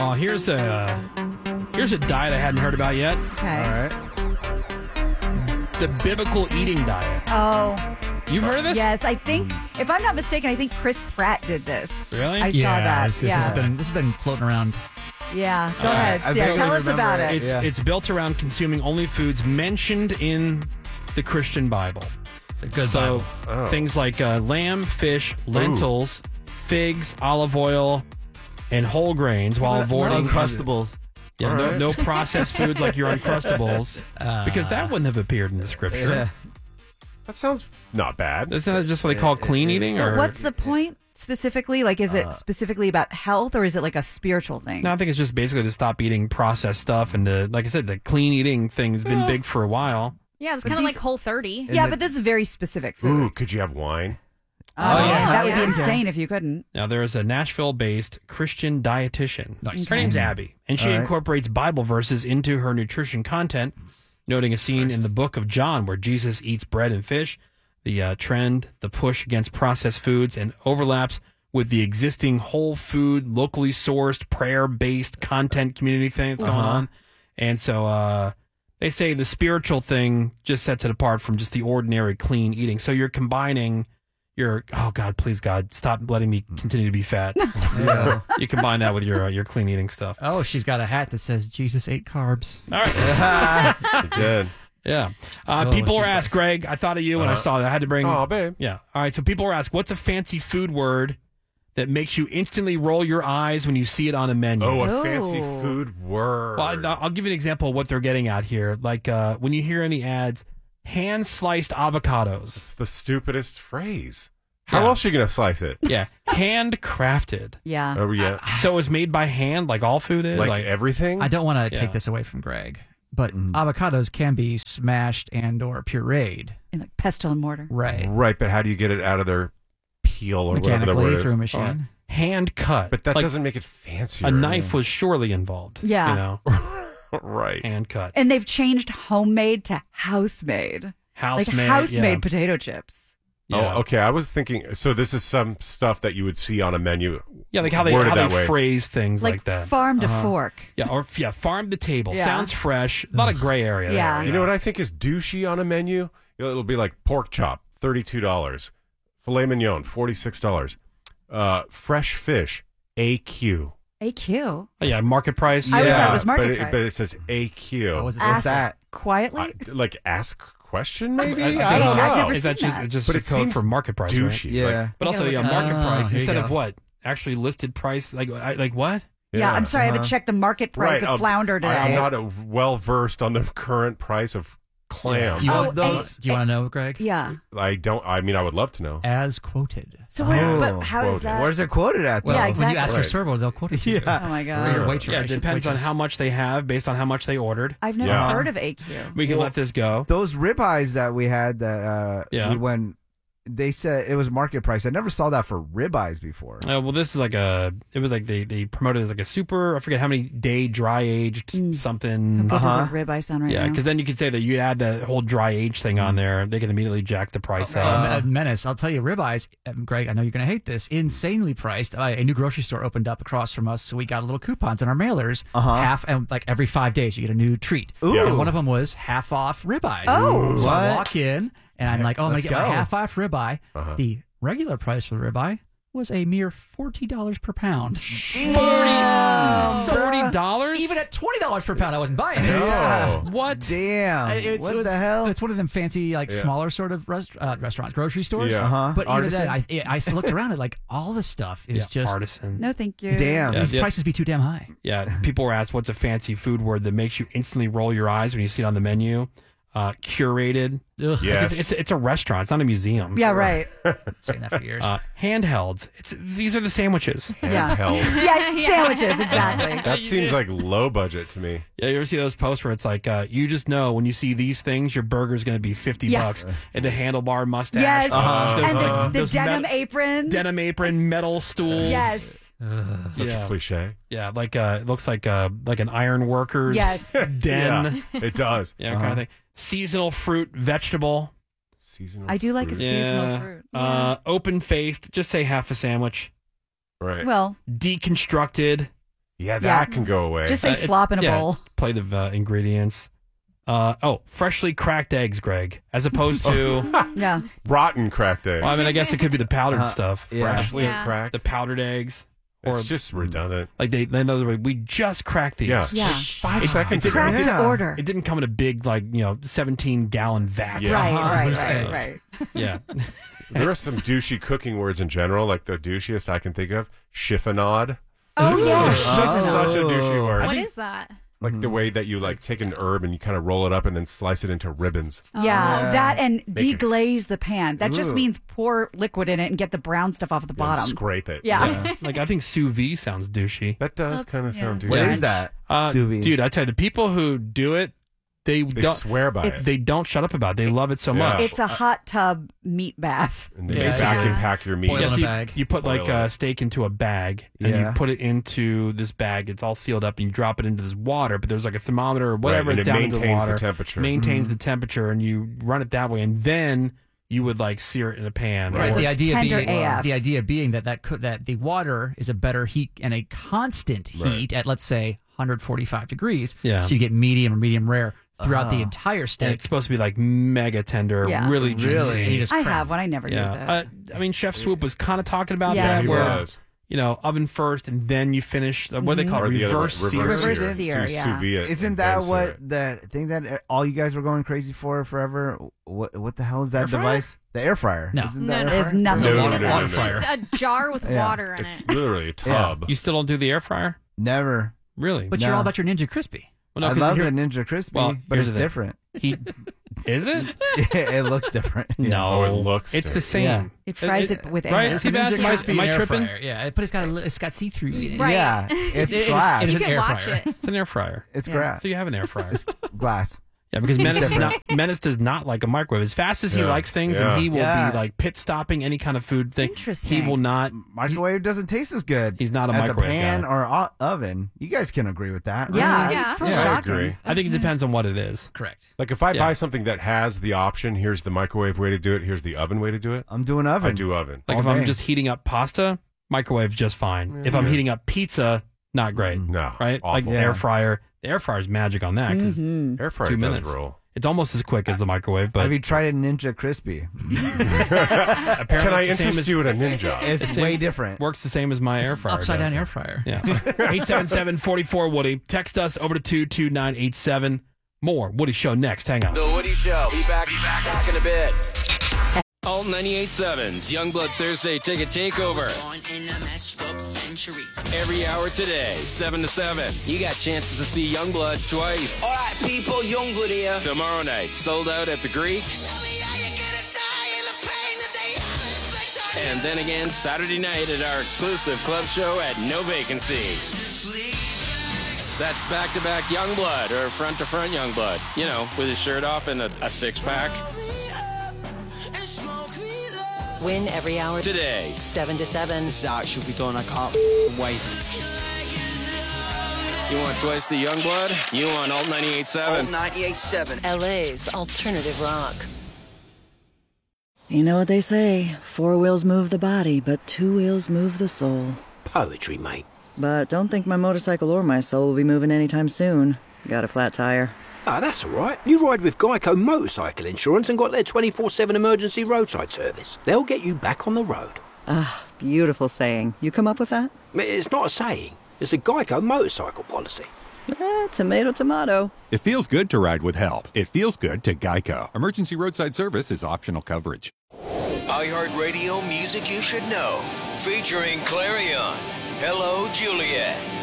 Well, here's a diet I hadn't heard about yet. Okay. All right. The biblical eating diet. Oh, You've heard of this? yes. I think, if I'm not mistaken, I think Chris Pratt did this. Really? I saw that. This has been floating around. Yeah. Go All right. ahead. I Yeah, vaguely tell us remember about it. it. It's built around consuming only foods mentioned in the Christian Bible. The good So Bible. things like lamb, fish, lentils, figs, olive oil, and whole grains, while avoiding Uncrustables. Yeah, no processed foods like your Uncrustables, because that wouldn't have appeared in the scripture. Yeah. That sounds not bad. Isn't that just what they call clean eating? Or What's the point specifically? Like, is it specifically about health, or is it like a spiritual thing? No, I think it's just basically to stop eating processed stuff, and like I said, the clean eating thing has been big for a while. Yeah, it's kind of like Whole30. Yeah, but this is very specific food. Ooh, could you have wine? That would be Yeah. insane if you couldn't. Now, there is a Nashville-based Christian dietitian. Nice. Her name's Abby, and she All right. incorporates Bible verses into her nutrition content, noting a scene in the book of John where Jesus eats bread and fish, the trend, the push against processed foods, and overlaps with the existing whole food, locally sourced, prayer-based content community thing that's going on. And so they say the spiritual thing just sets it apart from just the ordinary clean eating. So you're combining oh God, please God, stop letting me continue to be fat. Yeah. You combine that with your clean eating stuff. Oh, she's got a hat that says Jesus ate carbs. All right. It did. Yeah. Oh, People were she asked, does. Greg, I thought of you when I saw that. I had to bring. Oh, babe. Yeah. All right. So people were asked, what's a fancy food word that makes you instantly roll your eyes when you see it on a menu? Oh, a Oh. fancy food word. Well, I'll give you an example of what they're getting at here. Like when you hear in the ads, hand-sliced avocados. It's the stupidest phrase. How Yeah. else are you going to slice it? Yeah. Handcrafted. Yeah. Oh, yeah. So it was made by hand, like all food is? Like everything? I don't want to Yeah. take this away from Greg, but avocados can be smashed and or pureed. In like pestle and mortar. Right. Right, but how do you get it out of their peel or whatever the word Mechanically is? through a machine. Hand cut. But that Like, doesn't make it fancier. a knife was surely involved. Yeah. You know, Right. hand cut. And they've changed homemade to house-made. House Like made. house-made yeah. potato chips. Yeah. Oh, okay. I was thinking, so this is some stuff that you would see on a menu. Yeah, like how they worded that way. phrase things like that. farm to fork. Yeah, or farm to table. Yeah. Sounds fresh. A lot of gray area. Yeah. There, You know what I think is douchey on a menu? It'll be like pork chop, $32. Filet mignon, $46. Fresh fish, AQ. AQ. Oh, yeah, market price. I always thought it Yeah, was market but price. but it says AQ. What was it? Ask that? quietly. Like ask question maybe? I I don't I've know. never Is that seen just that. just But a it code seems for market price? Right? douchey. Yeah. But also, gotta yeah, look market at- price here you instead go. of what actually listed price. Like what? yeah, I'm sorry. I haven't checked the market price of flounder today. I'm not well versed on the current price of clam. Do you, Oh, want, do you want to know, Greg? Yeah. I don't. I mean, I would love to know. As quoted. So what, Oh, but how does quoted. that? Where's it quoted at, though? Well, Yeah, when exactly. you ask your Right. server, they'll quote it to you. Oh my Or your god. waitress. Yeah, it depends on how much they have based on how much they ordered. I've never Yeah. heard of AQ. We can let this go. Those ribeyes that we had that Yeah. when they said it was market price, I never saw that for ribeyes before. Well, this is like it was like they promoted it as like a super, I forget how many day dry aged something. How good does a ribeye sound right Yeah, now? because then you could say that you add the whole dry age thing on there, they can immediately jack the price up. Menace, I'll tell you, ribeyes, Greg, I know you're going to hate this, insanely priced. A new grocery store opened up across from us, so we got little coupons on our mailers. Half, and like every 5 days, you get a new treat. Ooh. And one of them was half off ribeyes. Oh. So I What? walk in, and I'm like, oh, I'm going Let's to get my go. half off ribeye. The regular price for the ribeye was a mere $40 per pound. $40? Even at $20 per pound, I wasn't buying it. Yeah. What? Damn. What the hell? It's one of them fancy, like smaller sort of restaurants, grocery stores. Yeah. Uh-huh. But Artisan? even then, I looked around at like all the stuff is just artisan. No, thank you. Damn. these Yeah. prices be too damn high. Yeah, people were asked what's a fancy food word that makes you instantly roll your eyes when you see it on the menu. Curated. Ugh. Yes. It's a restaurant. It's not a museum. Yeah, right. Saying that for years. Handhelds. These are the sandwiches. Yeah. Handheld. Yeah, sandwiches, exactly. That seems like low budget to me. Yeah, you ever see those posts where it's like, you just know when you see these things, your burger's going to be $50 bucks. And the handlebar mustache. Yes. Those, And the those denim apron. denim apron, metal stools. Yes. Such Yeah. a cliche. Yeah, like it looks like an iron worker's Yes. den. Yeah, it does. Yeah, kind of thing. Seasonal fruit, vegetable. Seasonal. I do like a fruit. seasonal fruit. Yeah. Open faced. Just say half a sandwich. Right. Well, Deconstructed. Yeah, that can go away. Just say slop in a bowl. Plate of ingredients. Freshly cracked eggs, Greg, as opposed to rotten cracked eggs. Well, I mean, I guess it could be the powdered stuff. Freshly cracked. The powdered eggs. It's just redundant. Like they in other words, we just cracked these. Yeah. 5 seconds. Cracked order. It didn't come in a big 17-gallon vat. Yeah. Right. Yeah. There are some douchey cooking words in general, like the douchiest I can think of. Chiffonade. Oh yeah. That's such a douchey word. What is that? Like the way that you take an herb and you kind of roll it up and then slice it into ribbons. Yeah, that and deglaze the pan. That just means pour liquid in it and get the brown stuff off the bottom. Scrape it. Yeah. Like I think sous vide sounds douchey. That does kind of sound douchey. What is that? Sous vide. Dude, I tell you, the people who do it, they don't swear by it. They don't shut up about it. They love it so much. It's a hot tub meat bath. And they vacuum pack your meat. Boil in a bag. You put a steak into a bag and you put it into this bag. It's all sealed up and you drop it into this water, but there's like a thermometer or whatever. Right, It's and down it into the maintains water. the temperature. Maintains the temperature and you run it that way and then you would sear it in a pan. Right. So The it's idea tender being AF. the idea being that the water is a better heat and a constant heat at, let's say, 145 degrees. Yeah. So you get medium or medium rare throughout the entire steak. And it's supposed to be mega tender, really juicy. And you just I crack. have one. I never use it. I mean, Chef Swoop was kind of talking about Yeah, that, he where was. oven first and then you finish what do they call it? Or the other way, Reverse sear. Reverse sear, So you yeah. sous vide it Isn't and that then sear what it. the thing that all you guys were going crazy for forever? What the hell is that Air fryer? device? The air fryer. No. Isn't No, that no. air It's fryer? nothing. No, This no, is no. just a jar with Yeah. water in It's it. literally a tub. You still don't do the air fryer? Never. Really? But you're all about your Ninja Crispy. Well, no, I 'cause love the here- Ninja Crispy, Well, but here's it's the thing. different. Is it? It looks different. No, Oh, it looks it's the different. same. Yeah. It fries it with air. Right? It's See, Bass, am I tripping? Yeah, but it's got see-through in it. Right. Yeah, it's It is- glass. it is You an can air watch fryer. it. It's an air fryer. It's Yeah. glass. So you have an air fryer. Glass. Yeah, because Menace does not like a microwave. As fast as he likes things, and he will be pit stopping any kind of food thing. Interesting. He will not. Microwave doesn't taste as good. He's not a as microwave a pan guy. or oven. You guys can agree with that. Yeah. right? Yeah. It's I shocking. agree. I think it depends on what it is. Correct. Like if I Yeah. buy something that has the option, here's the microwave way to do it, here's the oven way to do it. I'm doing oven. I do oven. Like All if I'm day. just heating up pasta, microwave just fine. If I'm heating up pizza, not great. No, Right? Like awful. air fryer. The air fryer is magic on that because Air fryer 2 does minutes. roll. It's almost as quick as the microwave, but Have you tried a Ninja Crispy? apparently Can I it's the same interest as, you in a ninja? It's same- way different. works the same as my air fryer. Upside does. down air fryer. Yeah. 877-44-WOODY. Text us over to 22987. More Woody Show next. Hang on. The Woody Show. Be back in a bit. Alt 98.7's Youngblood Thursday Ticket Takeover. Every hour today, 7 to 7. You got chances to see Youngblood twice. All right, people, Youngblood here. Tomorrow night, sold out at the Greek. And then again, Saturday night at our exclusive club show at No Vacancy. That's back-to-back Youngblood, or front-to-front Youngblood. You know, with his shirt off and a six-pack. Win every hour Today. 7 to 7. That should be done. I can't wait. You want twice the Youngblood? You want Alt 98.7? 98.7. LA's alternative rock. You know what they say, 4 wheels move the body, but 2 wheels move the soul. Poetry, mate. But don't think my motorcycle or my soul will be moving anytime soon. Got a flat tire. Ah, that's all right. You ride with Geico Motorcycle Insurance and got their 24/7 emergency roadside service. They'll get you back on the road. Ah, beautiful saying. You come up with that? It's not a saying. It's a Geico motorcycle policy. Tomato, tomato. It feels good to ride with help. It feels good to Geico. Emergency roadside service is optional coverage. iHeartRadio music you should know. Featuring Clarion. Hello, Juliet.